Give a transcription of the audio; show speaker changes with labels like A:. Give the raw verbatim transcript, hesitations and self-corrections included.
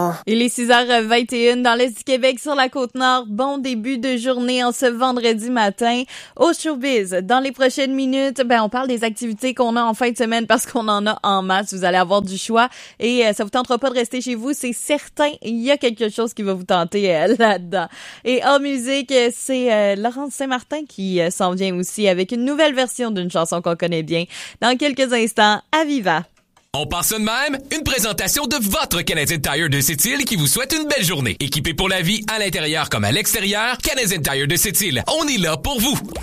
A: bon.
B: Il est six heures vingt et une dans l'Est du Québec sur la Côte-Nord. Bon début de journée en ce vendredi matin. Au showbiz, dans les prochaines minutes, ben on parle des activités qu'on a en fin de semaine parce qu'on en a en masse. Vous allez avoir du choix et euh, ça vous tentera pas de rester chez vous. C'est certain, il y a quelque chose qui va vous tenter euh, là-dedans. Et en musique, c'est euh, Laurence Saint-Martin qui euh, s'en vient aussi avec une nouvelle version d'une chanson qu'on connaît bien. Dans quelques instants, Aviva.
C: On passe ça de même, une présentation de votre Canadian Tire de Sept-Îles qui vous souhaite une belle journée. Équipé pour la vie à l'intérieur comme à l'extérieur, Canadian Tire de Sept-Îles, on est là pour vous.